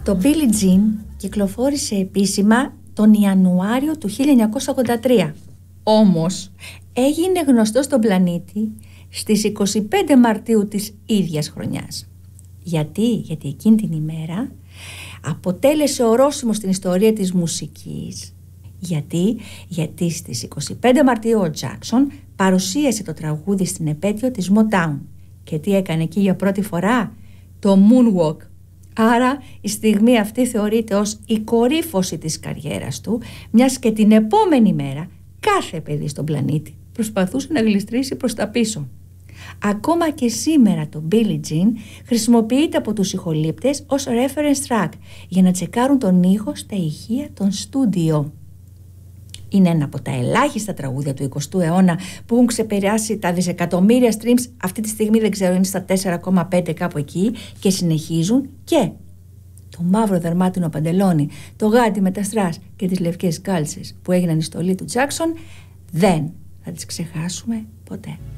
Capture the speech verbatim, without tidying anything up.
Το Billie Jean κυκλοφόρησε επίσημα τον Ιανουάριο του χίλια εννιακόσια ογδόντα τρία. Όμως έγινε γνωστό στον πλανήτη στις είκοσι πέντε Μαρτίου της ίδιας χρονιάς. Γιατί, γιατί εκείνη την ημέρα αποτέλεσε ορόσημο στην ιστορία της μουσικής. Γιατί, γιατί στις είκοσι πέντε Μαρτίου ο Τζάκσον παρουσίασε το τραγούδι στην επέτειο της Motown. Και τι έκανε εκεί για πρώτη φορά? Το Moonwalk. Άρα η στιγμή αυτή θεωρείται ως η κορύφωση της καριέρας του, μιας και την επόμενη μέρα κάθε παιδί στον πλανήτη προσπαθούσε να γλιστρήσει προς τα πίσω. Ακόμα και σήμερα το Billie Jean χρησιμοποιείται από τους ηχολήπτες ως reference track για να τσεκάρουν τον ήχο στα ηχεία των στούντιο. Είναι ένα από τα ελάχιστα τραγούδια του εικοστού αιώνα που έχουν ξεπεράσει τα δισεκατομμύρια streams. Αυτή τη στιγμή δεν ξέρω, είναι στα τέσσερα κόμμα πέντε κάπου εκεί, και συνεχίζουν. Και το μαύρο δερμάτινο παντελόνι, το γάντι με τα στρας και τις λευκές κάλτσες που έγιναν η στολή του Τζάκσον δεν θα τις ξεχάσουμε ποτέ.